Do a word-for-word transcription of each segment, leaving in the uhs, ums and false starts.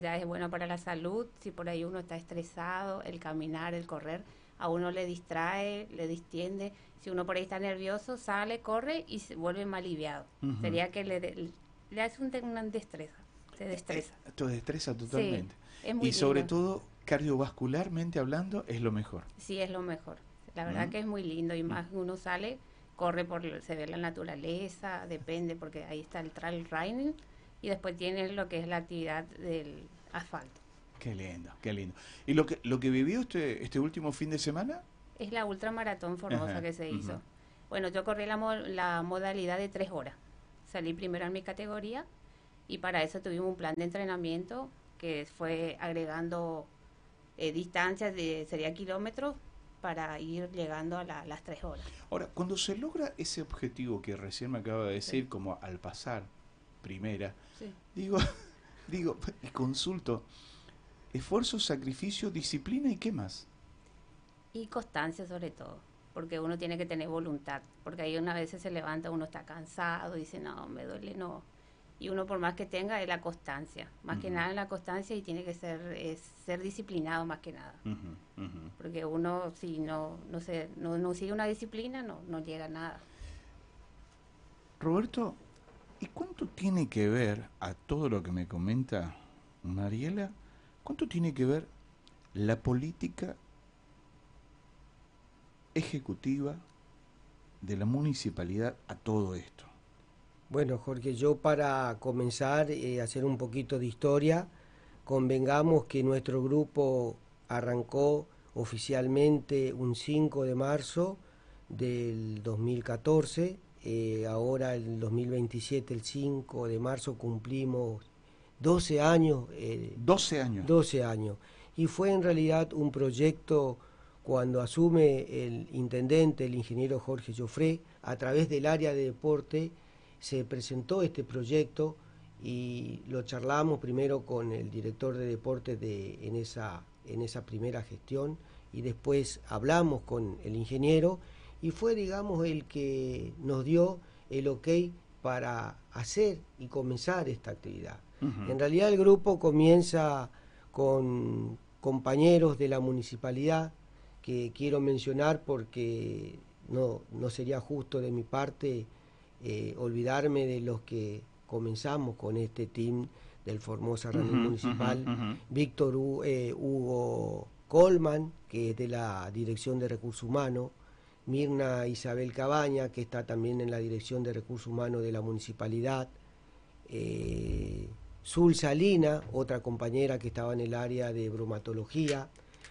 Ya es bueno para la salud, si por ahí uno está estresado, el caminar, el correr, a uno le distrae, le distiende. Si uno por ahí está nervioso, sale, corre y se vuelve más aliviado. Ujú. Sería que le, le, le hace un, una destreza, se Eh, eh, destresa. Te destresa Sí, totalmente. es muy Y sobre lindo. todo, cardiovascularmente hablando, es lo mejor. Sí, es lo mejor. La verdad ¿Mm? que es muy lindo y Mm. más uno sale, corre por, se ve la naturaleza, depende, porque ahí está el trail running y después tiene lo que es la actividad del asfalto. Qué lindo, qué lindo. ¿Y lo que, lo que vivió este, este último fin de semana? Es la ultramaratón Formosa Ajá, que se ujú. hizo. Bueno, yo corrí la, mo- la modalidad de tres horas. Salí primero en mi categoría y para eso tuvimos un plan de entrenamiento que fue agregando eh, distancias de, sería kilómetros para ir llegando a la- las tres horas. Ahora, cuando se logra ese objetivo que recién me acaba de Sí, decir, como al pasar primera, sí. digo, digo, y consulto, esfuerzo, sacrificio, disciplina y qué más. Y constancia sobre todo, porque uno tiene que tener voluntad, porque ahí una vez se levanta, uno está cansado, dice, no, me duele, no. Y uno por más que tenga es la constancia, más que Ujú, nada la constancia y tiene que ser, es ser disciplinado más que nada. ujú, ujú. Porque uno si no, no, se, no, no sigue una disciplina, no, no llega a nada. Roberto, ¿y cuánto tiene que ver a todo lo que me comenta Mariela? ¿Cuánto tiene que ver la política ejecutiva de la municipalidad a todo esto? Bueno, Jorge, yo para comenzar eh, a hacer un poquito de historia, convengamos que nuestro grupo arrancó oficialmente un cinco de marzo del dos mil catorce. Eh, ahora el dos mil veintisiete, el cinco de marzo, cumplimos doce años, eh, Doce años. doce años. Y fue en realidad un proyecto cuando asume el intendente, el ingeniero Jorge Joffre, a través del área de deporte, se presentó este proyecto y lo charlamos primero con el director de deportes de, en, esa, en esa primera gestión y después hablamos con el ingeniero y fue, digamos, el que nos dio el ok para hacer y comenzar esta actividad. Ujú. En realidad el grupo comienza con compañeros de la municipalidad que quiero mencionar porque no, no sería justo de mi parte eh, olvidarme de los que comenzamos con este team del Formosa Running Ujú, ujú, Municipal. ujú. Víctor eh, Hugo Colman, que es de la Dirección de Recursos Humanos, Mirna Isabel Cabaña, que está también en la Dirección de Recursos Humanos de la Municipalidad, eh, Zul Salina, otra compañera que estaba en el área de bromatología,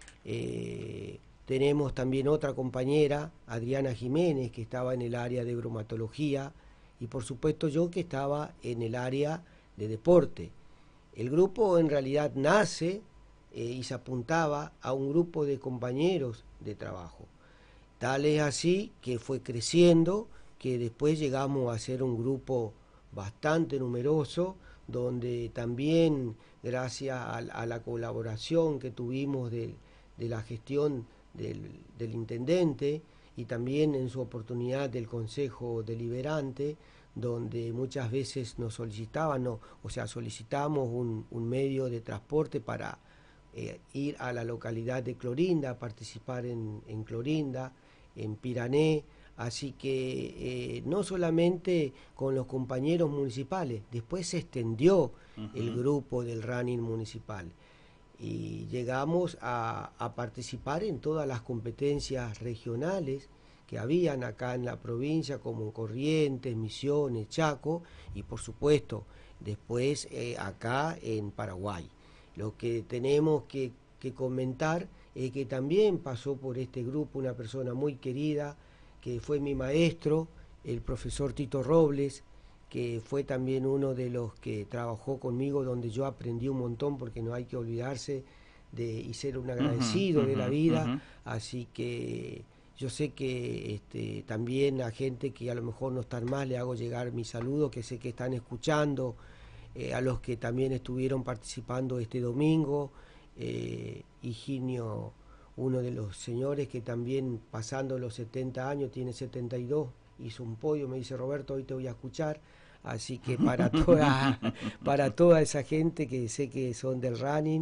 eh, tenemos también otra compañera, Adriana Jiménez, que estaba en el área de bromatología, y por supuesto yo que estaba en el área de deporte. El grupo en realidad nace eh, y se apuntaba a un grupo de compañeros de trabajo. Tal es así que fue creciendo, que después llegamos a ser un grupo bastante numeroso, donde también gracias a, a la colaboración que tuvimos de, de la gestión del, del intendente y también en su oportunidad del Consejo Deliberante, donde muchas veces nos solicitaban, no, o sea, solicitamos un, un medio de transporte para eh, ir a la localidad de Clorinda, participar en, en Clorinda, en Pirané, así que eh, no solamente con los compañeros municipales, después se extendió el Ujú. grupo del running municipal y llegamos a, a participar en todas las competencias regionales que habían acá en la provincia, como en Corrientes, Misiones, Chaco, y por supuesto después eh, acá en Paraguay. Lo que tenemos que, que comentar es que también pasó por este grupo una persona muy querida, que fue mi maestro, el profesor Tito Robles, que fue también uno de los que trabajó conmigo, donde yo aprendí un montón, porque no hay que olvidarse de y ser un Ujú, agradecido de ujú, la vida. ujú. Así que yo sé que este, también a gente que a lo mejor no están más le hago llegar mi saludo, que sé que están escuchando, eh, a los que también estuvieron participando este domingo, eh, Higinio, uno de los señores que también pasando los setenta años, tiene setenta y dos, hizo un podio, me dice Roberto, hoy te voy a escuchar, Así que para toda, para toda esa gente que sé que son del running,